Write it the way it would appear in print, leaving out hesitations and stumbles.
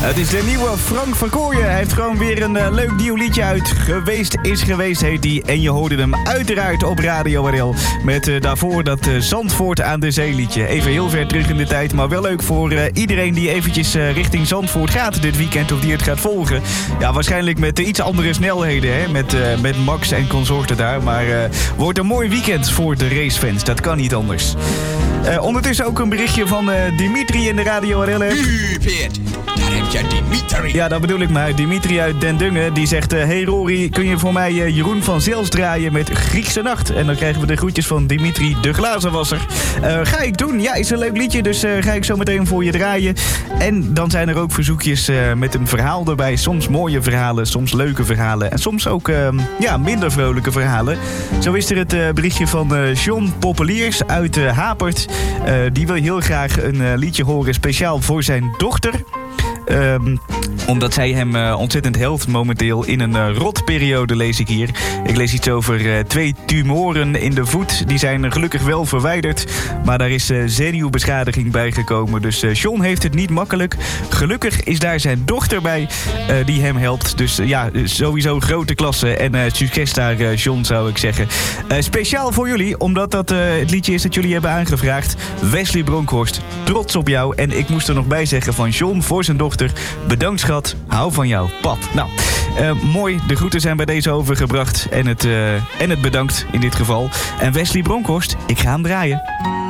Het is de nieuwe Frank van Kooijen. Hij heeft gewoon weer een leuk nieuw liedje uit. Geweest is geweest heet die. En je hoorde hem uiteraard op Radio RL. Met daarvoor dat Zandvoort aan de Zee liedje. Even heel ver terug in de tijd. Maar wel leuk voor iedereen die eventjes richting Zandvoort gaat dit weekend. Of die het gaat volgen. Ja, waarschijnlijk met iets andere snelheden. Hè? Met Max en consorten daar. Maar wordt een mooi weekend voor de racefans. Dat kan niet anders. Ondertussen ook een berichtje van Dimitri in de Radio RL. Peert, daar heb je Dimitri. Ja, dat bedoel ik maar. Dimitri uit Den Dungen die zegt... Hey Rory, kun je voor mij Jeroen van Zels draaien met Griekse Nacht? En dan krijgen we de groetjes van Dimitri de glazenwasser. Ga ik doen. Ja, is een leuk liedje, dus ga ik zo meteen voor je draaien. En dan zijn er ook verzoekjes met een verhaal erbij. Soms mooie verhalen, soms leuke verhalen. En soms ook minder vrolijke verhalen. Zo is er het berichtje van John Poppeliers uit Hapert. Die wil heel graag een liedje horen speciaal voor zijn dochter. Omdat zij hem ontzettend helpt momenteel in een rotperiode, lees ik hier. Ik lees iets over 2 tumoren in de voet. Die zijn gelukkig wel verwijderd. Maar daar is zenuwbeschadiging bij gekomen. Dus John heeft het niet makkelijk. Gelukkig is daar zijn dochter bij die hem helpt. Dus ja, sowieso grote klasse. En succes daar, John, zou ik zeggen. Speciaal voor jullie, omdat dat het liedje is dat jullie hebben aangevraagd. Wesley Bronkhorst, trots op jou. En ik moest er nog bij zeggen van John voor zijn dochter. Bedankt schat, hou van jou, pap. Nou, mooi, de groeten zijn bij deze overgebracht. En het bedankt in dit geval. En Wesley Bronkhorst, ik ga hem draaien.